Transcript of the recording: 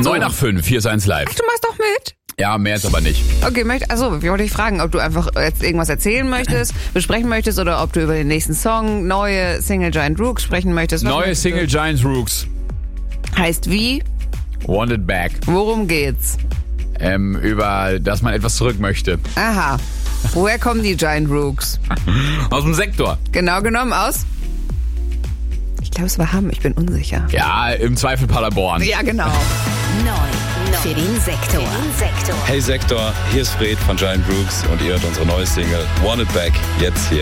9 nach 5, hier ist 1 live. Ach, du machst doch mit? Ja, mehr jetzt aber nicht. Okay, ich wollte dich fragen, ob du einfach jetzt irgendwas erzählen möchtest, besprechen möchtest oder ob du über den nächsten Song, neue Single Giant Rooks sprechen möchtest. Neue Single Giant Rooks. Heißt wie? Want It Back. Worum geht's? Über, dass man etwas zurück möchte. Aha. Woher kommen die Giant Rooks? Aus dem Sektor. Genau genommen aus? Ich glaube, es war Hamm, ich bin unsicher. Ja, im Zweifel Paderborn. Ja, genau. Neu für den Sektor. Hey Sektor, hier ist Fred von Giant Rooks und ihr hört unsere neue Single Want It Back jetzt hier